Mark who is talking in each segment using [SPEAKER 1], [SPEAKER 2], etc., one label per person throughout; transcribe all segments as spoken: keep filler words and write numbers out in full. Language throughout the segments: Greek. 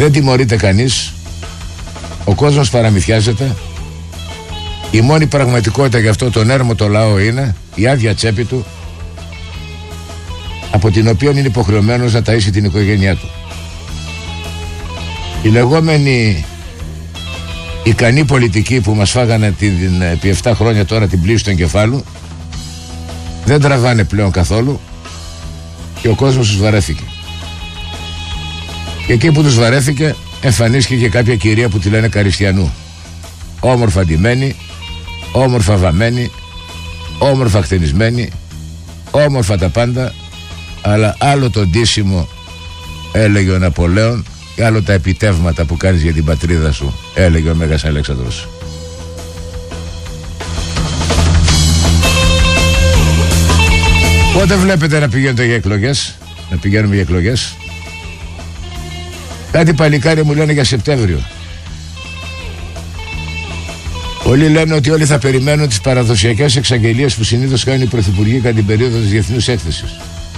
[SPEAKER 1] Δεν τιμωρείται κανείς. Ο κόσμος παραμυθιάζεται. Η μόνη πραγματικότητα για αυτό τον έρμο λαό είναι η άδεια τσέπη του, από την οποία είναι υποχρεωμένος να ταΐσει την οικογένειά του. Οι λεγόμενοι ικανοί πολιτικοί που μας φάγανε την, επί επτά χρόνια τώρα την πλήση του εγκεφάλου δεν τραβάνε πλέον καθόλου και ο κόσμος τους βαρέθηκε. Και εκεί που τους βαρέθηκε εμφανίστηκε και κάποια κυρία που τη λένε Καριστιανού. Όμορφα ντυμένη, όμορφα βαμμένη, όμορφα χτενισμένη, όμορφα τα πάντα, αλλά άλλο το ντύσιμο, έλεγε ο Ναπολέον, και άλλο τα επιτεύγματα που κάνεις για την πατρίδα σου, έλεγε ο Μέγας Αλέξανδρος. Πότε βλέπετε να πηγαίνετε για εκλογές, να πηγαίνουμε για εκλογές? Κάτι παλικάρια μου λένε για Σεπτέμβριο. Πολλοί λένε ότι όλοι θα περιμένουν τις παραδοσιακές εξαγγελίες που συνήθως κάνουν οι πρωθυπουργοί κατά την περίοδο της διεθνούς έκθεσης.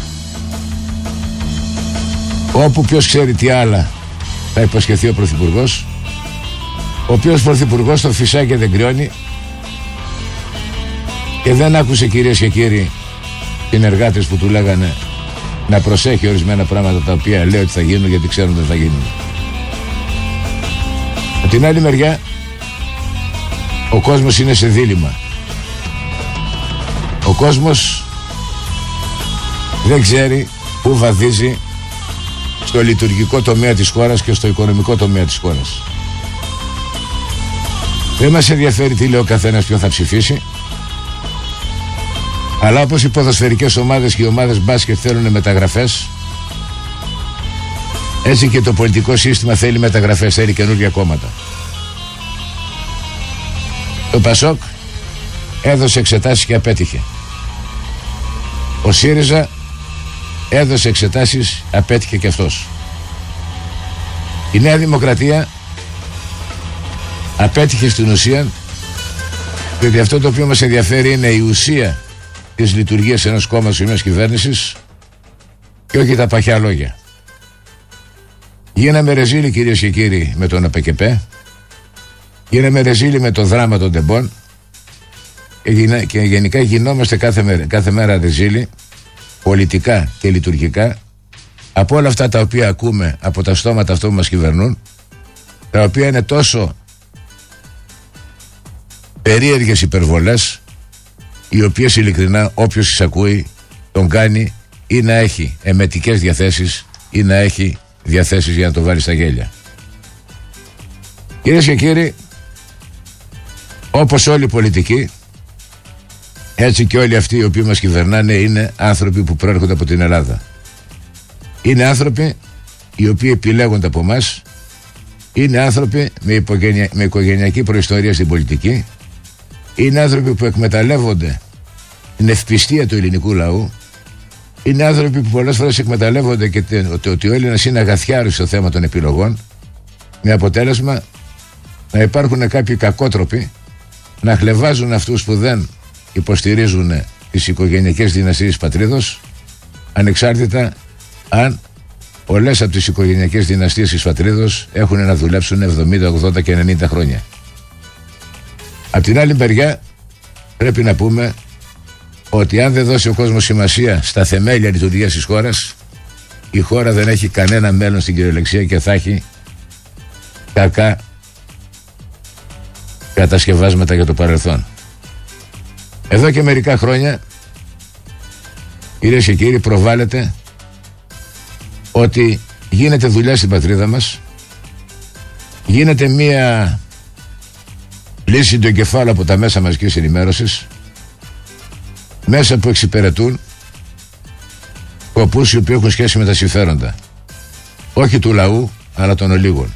[SPEAKER 1] Όπου ποιος ξέρει τι άλλα θα υποσχεθεί ο πρωθυπουργός, ο οποίος πρωθυπουργός το φυσάει και δεν κρυώνει και δεν άκουσε, κυρίες και κύριοι, συνεργάτες που του λέγανε να προσέχει ορισμένα πράγματα τα οποία λέει ότι θα γίνουν, γιατί ξέρουν ότι δεν θα γίνουν. Από την άλλη μεριά ο κόσμος είναι σε δίλημμα. Ο κόσμος δεν ξέρει πού βαδίζει στο λειτουργικό τομέα της χώρας και στο οικονομικό τομέα της χώρας. Δεν μας ενδιαφέρει τι λέει ο καθένας, ποιον θα ψηφίσει, αλλά όπως οι ποδοσφαιρικές ομάδες και οι ομάδες μπάσκετ θέλουν μεταγραφές, έτσι και το πολιτικό σύστημα θέλει μεταγραφές, θέλει καινούργια κόμματα. Το Πασόκ έδωσε εξετάσεις και απέτυχε. Ο ΣΥΡΙΖΑ έδωσε εξετάσεις, απέτυχε και αυτός. Η Νέα Δημοκρατία απέτυχε στην ουσία, διότι αυτό το οποίο μας ενδιαφέρει είναι η ουσία της λειτουργίας ενός κόμματος ή μιας κυβέρνησης και όχι τα παχιά λόγια. Γίναμε ρεζίλοι, κυρίες και κύριοι, με τον ΑΠΚΠ, γίναμε ρεζίλοι με το δράμα των τεμπών και γενικά γινόμαστε κάθε μέρα, κάθε μέρα ρεζίλοι πολιτικά και λειτουργικά από όλα αυτά τα οποία ακούμε από τα στόματα αυτών που μας κυβερνούν, τα οποία είναι τόσο περίεργες υπερβολές, οι οποίες ειλικρινά όποιος τις ακούει τον κάνει ή να έχει εμετικές διαθέσεις ή να έχει διαθέσεις για να το βάλει στα γέλια. Κυρίες και κύριοι, όπως όλοι οι πολιτικοί, έτσι και όλοι αυτοί οι οποίοι μας κυβερνάνε είναι άνθρωποι που προέρχονται από την Ελλάδα. Είναι άνθρωποι οι οποίοι επιλέγονται από εμάς, είναι άνθρωποι με, υπογενεια... με οικογενειακή προϊστορία στην πολιτική, είναι άνθρωποι που εκμεταλλεύονται την ευπιστία του ελληνικού λαού, είναι άνθρωποι που πολλές φορές εκμεταλλεύονται και το ότι ο Έλληνας είναι αγαθιάρης στο θέμα των επιλογών, με αποτέλεσμα να υπάρχουν κάποιοι κακότροποι να χλευάζουν αυτούς που δεν υποστηρίζουν τις οικογενειακές δυναστείες της πατρίδος, ανεξάρτητα αν πολλές από τις οικογενειακές δυναστείες της πατρίδος έχουν να δουλέψουν εβδομήντα, ογδόντα και ενενήντα χρόνια. Απ' την άλλη μεριά πρέπει να πούμε ότι αν δεν δώσει ο κόσμος σημασία στα θεμέλια λειτουργίας της χώρας, η χώρα δεν έχει κανένα μέλλον στην κυριολεξία και θα έχει κακά κατασκευάσματα για το παρελθόν. Εδώ και μερικά χρόνια, κυρίες και κύριοι, προβάλλεται ότι γίνεται δουλειά στην πατρίδα μας, γίνεται μία λύση του εγκεφάλου από τα μέσα μαζικής ενημέρωσης, μέσα που εξυπηρετούν σκοπούς οι οποίοι έχουν σχέση με τα συμφέροντα όχι του λαού αλλά των ολίγων.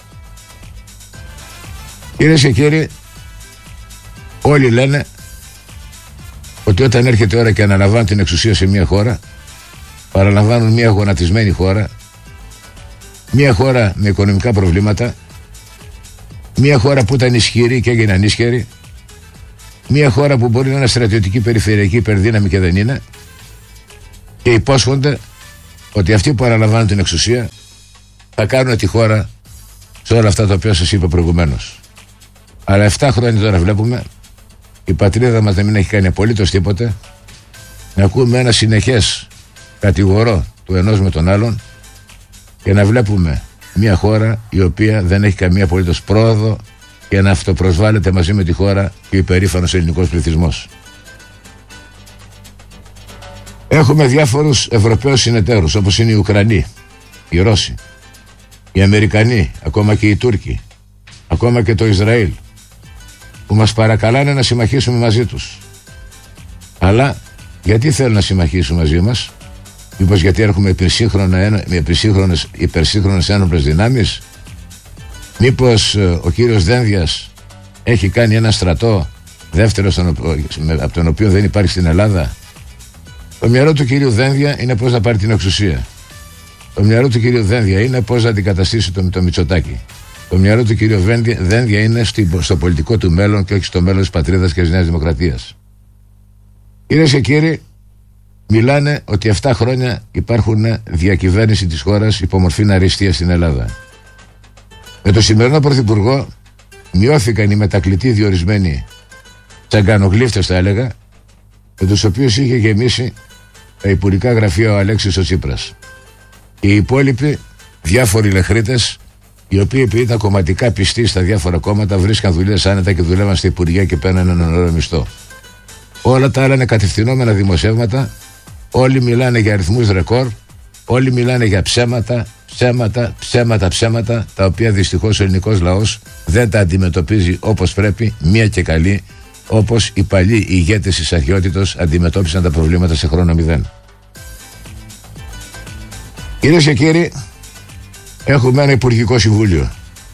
[SPEAKER 1] Κυρίες και κύριοι, όλοι λένε ότι όταν έρχεται η ώρα και αναλαμβάνουν την εξουσία σε μια χώρα, παραλαμβάνουν μια γονατισμένη χώρα, μια χώρα με οικονομικά προβλήματα, μια χώρα που ήταν ισχυρή και έγινε ανίσχυρη, μια χώρα που μπορεί να είναι στρατιωτική, περιφερειακή, υπερδύναμη και δεν είναι, και υπόσχονται ότι αυτοί που αναλαμβάνουν την εξουσία θα κάνουν τη χώρα σε όλα αυτά τα οποία σας είπα προηγουμένως. Αλλά εφτά χρόνια τώρα βλέπουμε η πατρίδα μας να μην έχει κάνει απολύτως τίποτε, να ακούμε ένα συνεχές κατηγορό του ενός με τον άλλον και να βλέπουμε μια χώρα η οποία δεν έχει καμία απολύτως πρόοδο και να αυτοπροσβάλλεται μαζί με τη χώρα και ο υπερήφανος ελληνικός πληθυσμός. Έχουμε διάφορους Ευρωπαίους συνεταίρους, όπως είναι οι Ουκρανοί, οι Ρώσοι, οι Αμερικανοί, ακόμα και οι Τούρκοι, ακόμα και το Ισραήλ, που μας παρακαλάνε να συμμαχίσουμε μαζί τους. Αλλά γιατί θέλουν να συμμαχίσουν μαζί μας? Μήπως γιατί έχουμε υπερσύγχρονες, υπερσύγχρονες ένοπλες δυνάμεις? Μήπως ε, ο κύριος Δένδιας έχει κάνει ένα στρατό δεύτερο από τον οποίο δεν υπάρχει στην Ελλάδα? Το μυαλό του κυρίου Δένδια είναι πώς να πάρει την εξουσία. Το μυαλό του κυρίου Δένδια είναι πώς να αντικαταστήσει το, το Μητσοτάκη. Το μυαλό του κυρίου Δένδια είναι στο, στο πολιτικό του μέλλον και όχι στο μέλλον της πατρίδας και της Νέας Δημοκρατίας. Κυρίες και κύριοι, μιλάνε ότι εφτά χρόνια υπάρχουν διακυβέρνηση της χώρας υπομορφή αριστεία στην Ελλάδα. Με το σημερινό πρωθυπουργό μειώθηκαν οι μετακλητοί διορισμένοι τσαγκανογλύφτες, θα έλεγα, με τους οποίους είχε γεμίσει τα υπουργικά γραφεία ο Αλέξης ο Τσίπρας. Και οι υπόλοιποι διάφοροι λεχρίτες, οι οποίοι επειδή ήταν κομματικά πιστοί στα διάφορα κόμματα, βρίσκαν δουλειές άνετα και δουλεύαν στα υπουργεία και παίρναν έναν ωραίο μισθό. Όλα τα άλλα είναι κατευθυνόμενα δημοσιεύματα, όλοι μιλάνε για αριθμούς ρεκόρ, όλοι μιλάνε για ψέματα, ψέματα, ψέματα, ψέματα, τα οποία δυστυχώς ο ελληνικός λαός δεν τα αντιμετωπίζει όπως πρέπει, μία και καλή, όπως οι παλιοί ηγέτες της αρχαιότητος αντιμετώπισαν τα προβλήματα σε χρόνο μηδέν. Κυρίες και κύριοι, έχουμε ένα υπουργικό συμβούλιο.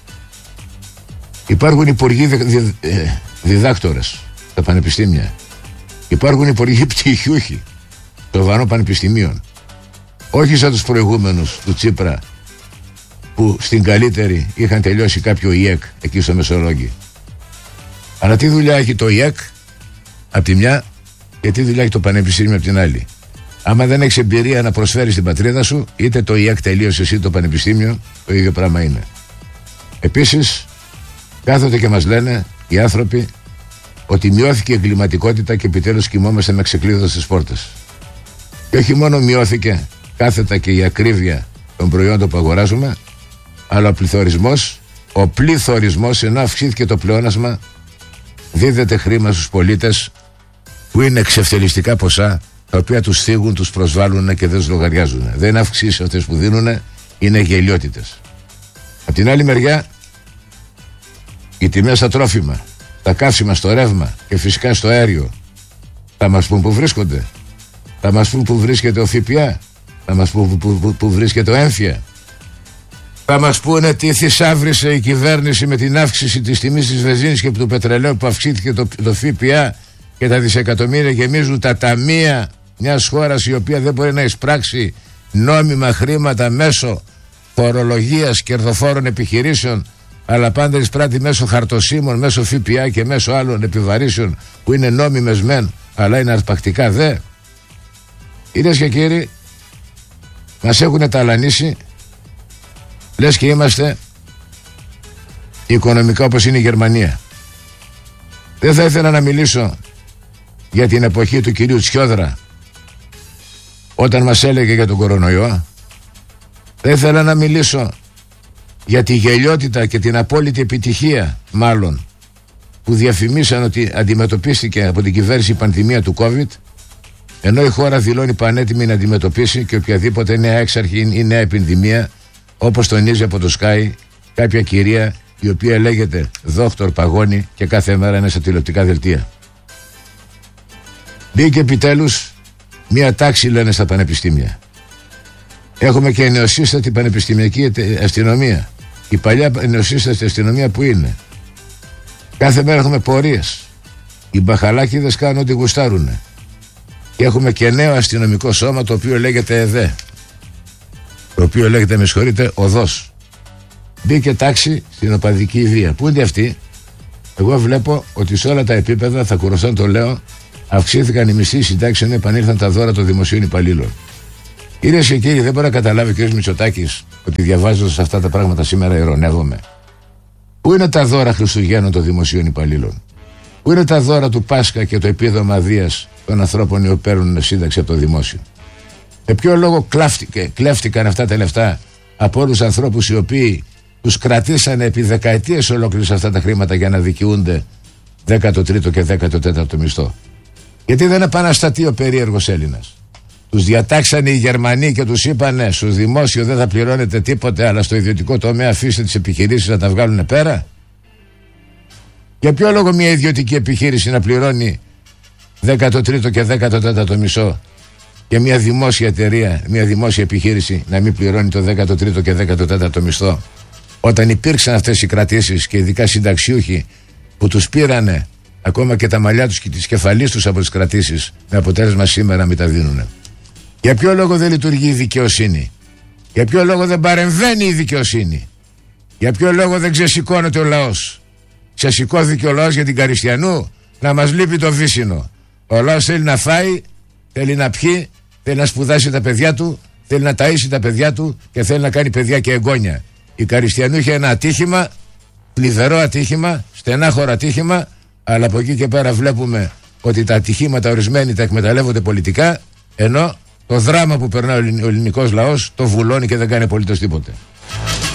[SPEAKER 1] Υπάρχουν υπουργοί δι, δι, ε, διδάκτορες στα πανεπιστήμια. Υπάρχουν υπουργοί πτυχιούχοι των βαρών πανεπιστημίων. Όχι σαν τους προηγούμενους του Τσίπρα, που στην καλύτερη είχαν τελειώσει κάποιο ΙΕΚ εκεί στο Μεσολόγγι. Αλλά τι δουλειά έχει το ΙΕΚ από τη μια και τι δουλειά έχει το πανεπιστήμιο από την άλλη? Άμα δεν έχεις εμπειρία να προσφέρεις στην πατρίδα σου, είτε το ΙΕΚ τελείωσε εσύ το πανεπιστήμιο, το ίδιο πράγμα είναι. Επίσης, κάθονται και μας λένε οι άνθρωποι ότι μειώθηκε η εγκληματικότητα και επιτέλους κοιμόμαστε με ξεκλείδωτες στις πόρτες. Και όχι μόνο μειώθηκε κάθετα και η ακρίβεια των προϊόντων που αγοράζουμε, αλλά ο πληθωρισμός, ο πληθωρισμός, ενώ αυξήθηκε το πλεόνασμα, δίδεται χρήμα στους πολίτες που είναι εξευτελιστικά ποσά, τα οποία τους θίγουν, τους προσβάλλουν και δεν τους λογαριάζουν. Δεν είναι αυξήσεις αυτές που δίνουν, είναι γελιότητες. Από την άλλη μεριά, οι τιμές στα τρόφιμα, τα καύσιμα, στο ρεύμα και φυσικά στο αέριο, θα μας πούν που βρίσκονται. Θα μας πούν που βρίσκεται ο ΦΠΑ, θα μας πούν που, που, που, που βρίσκεται ο έμφυα. Θα μας πούνε τι θησάβρισε η κυβέρνηση με την αύξηση της τιμής της βενζίνης και του πετρελαίου που αυξήθηκε το, το ΦΠΑ και τα δισεκατομμύρια γεμίζουν τα ταμεία μιας χώρας η οποία δεν μπορεί να εισπράξει νόμιμα χρήματα μέσω φορολογίας κερδοφόρων επιχειρήσεων, αλλά πάντα εισπράττει μέσω χαρτοσύμων, μέσω ΦΠΑ και μέσω άλλων επιβαρύσεων που είναι νόμιμες μεν, αλλά είναι αρπακτικά δε. Κυρίες και κύριοι, μας έχουν ταλανίσει, λες και είμαστε οικονομικά όπως είναι η Γερμανία. Δεν θα ήθελα να μιλήσω για την εποχή του κυρίου Τσιόδρα, όταν μας έλεγε για τον κορονοϊό. Δεν ήθελα να μιλήσω για τη γελιότητα και την απόλυτη επιτυχία, μάλλον, που διαφημίσαν ότι αντιμετωπίστηκε από την κυβέρνηση η πανδημία του COVID, ενώ η χώρα δηλώνει πανέτοιμη να αντιμετωπίσει και οποιαδήποτε νέα έξαρχη ή νέα επιδημία, όπως τονίζει από το Sky κάποια κυρία η οποία λέγεται Δόκτωρ Παγώνη και κάθε μέρα είναι στα τηλεοπτικά δελτία. Μπήκε επιτέλους μία τάξη, λένε, στα πανεπιστήμια. Έχουμε και νεοσύστατη πανεπιστημιακή αστυνομία. Η παλιά νεοσύστατη αστυνομία που είναι? Κάθε μέρα έχουμε πορείες. Οι μπαχαλάκιδες κάνουν ό,τι γουστάρουνε. Και έχουμε και νέο αστυνομικό σώμα, το οποίο λέγεται ΕΔΕ. Το οποίο λέγεται, με συγχωρείτε, ΟΔΟΣ. Μπήκε τάξη στην οπαδική βία. Πού είναι αυτή? Εγώ βλέπω ότι σε όλα τα επίπεδα, θα κουρωστώ το λέω, αυξήθηκαν οι μισθοί συντάξεων, επανήλθαν τα δώρα των δημοσίων υπαλλήλων. Κυρίες και κύριοι, δεν μπορεί να καταλάβει ο κ. Μητσοτάκης ότι διαβάζοντας αυτά τα πράγματα σήμερα ειρωνεύομαι. Πού είναι τα δώρα Χριστουγέννων των δημοσίων υπαλλήλων? Πού είναι τα δώρα του Πάσχα και το επίδομα αδείας των ανθρώπων οι οποίοι παίρνουν σύνταξη από το δημόσιο? Με ποιο λόγο κλάφτηκε, κλέφτηκαν αυτά τα λεφτά από όλους τους ανθρώπους οι οποίοι τους κρατήσανε επί δεκαετίες ολόκληρες αυτά τα χρήματα για να δικαιούνται δέκατο τρίτο και δέκατο τέταρτο μισθό? Γιατί δεν επαναστατεί ο περίεργος Έλληνας? Τους διατάξανε οι Γερμανοί και τους είπανε στο δημόσιο δεν θα πληρώνετε τίποτε, αλλά στο ιδιωτικό τομέα αφήστε τις επιχειρήσεις να τα βγάλουν πέρα. Για ποιο λόγο μια ιδιωτική επιχείρηση να πληρώνει δέκατο τρίτο και δέκατο τέταρτο μισό και μια δημόσια εταιρεία, μια δημόσια επιχείρηση να μην πληρώνει το δέκατο τρίτο και δέκατο τέταρτο μισθό, όταν υπήρξαν αυτές οι κρατήσεις και ειδικά συνταξιούχοι που τους πήρανε ακόμα και τα μαλλιά τους και τις κεφαλής τους από τις κρατήσεις, με αποτέλεσμα σήμερα μην τα δίνουνε? Για ποιο λόγο δεν λειτουργεί η δικαιοσύνη? Για ποιο λόγο δεν παρεμβαίνει η δικαιοσύνη? Για ποιο λόγο δεν ξεσηκώνεται ο λαός? Ξεσηκώθηκε ο λαός για την Καριστιανού, να μας λείπει το βύσσινο. Ο λαός θέλει να φάει, θέλει να πιει, θέλει να σπουδάσει τα παιδιά του, θέλει να ταΐσει τα παιδιά του και θέλει να κάνει παιδιά και εγγόνια. Η Καριστιανού είχε ένα ατύχημα, πληθερό ατύχημα, στενάχωρο ατύχημα, αλλά από εκεί και πέρα βλέπουμε ότι τα ατυχήματα ορισμένοι τα εκμεταλλεύονται πολιτικά, ενώ το δράμα που περνάει ο ελληνικός λαός το βουλώνει και δεν κάνει απολύτως τίποτε.